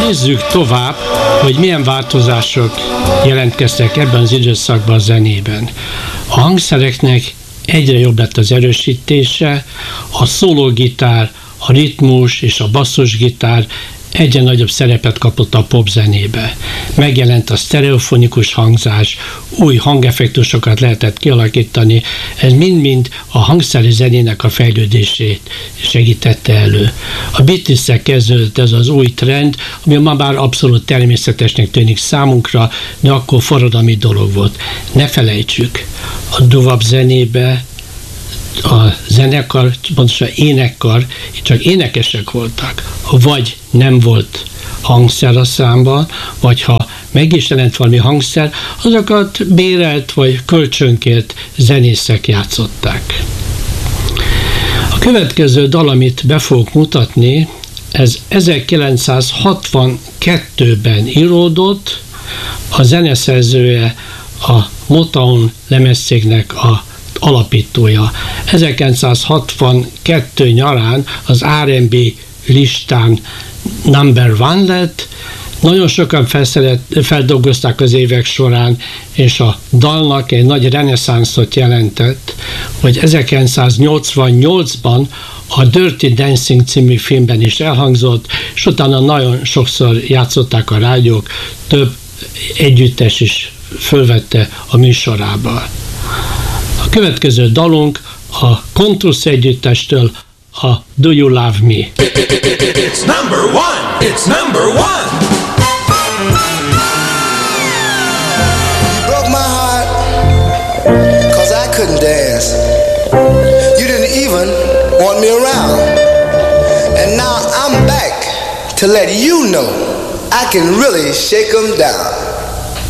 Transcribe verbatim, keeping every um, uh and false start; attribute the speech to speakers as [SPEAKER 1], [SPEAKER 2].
[SPEAKER 1] Nézzük tovább, hogy milyen változások jelentkeztek ebben az időszakban a zenében. A hangszereknek egyre jobb lett az erősítése, a szólógitár, a ritmus és a basszusgitár egyre nagyobb szerepet kapott a popzenébe. Megjelent a sztereofonikus hangzás, új hangeffektusokat lehetett kialakítani, ez mind-mind a hangszeri zenének a fejlődését segítette elő. A Beatles-szel kezdődött ez az új trend, ami ma már abszolút természetesnek tűnik számunkra, de akkor forradalmi dolog volt. Ne felejtsük, a doo-wop zenébe a zenekar, pontosan énekkar, csak énekesek voltak, vagy nem volt hangszer a számban, vagy ha meg is jelent valami hangszer, azokat bérelt vagy kölcsönkért zenészek játszották. A következő dal, amit be fogok mutatni, ez ezerkilencszázhatvankettőben íródott, a zeneszerzője a Motown lemezcégnek a alapítója. ezerkilencszázhatvankettő nyarán az er and bé listán number one lett, nagyon sokan felszeret, feldolgozták az évek során, és a dalnak egy nagy reneszánszot jelentett, hogy ezerkilencszáznyolcvannyolcban a Dirty Dancing című filmben is elhangzott, és utána nagyon sokszor játszották a rádiók, több együttes is fölvette a műsorába. A következő dalunk a Contrus együttestől a Do You Love Me?
[SPEAKER 2] It's number one! It's number one!
[SPEAKER 3] You broke my heart, cause I couldn't dance. You didn't even want me around. And now I'm back to let you know I can really shake 'em down.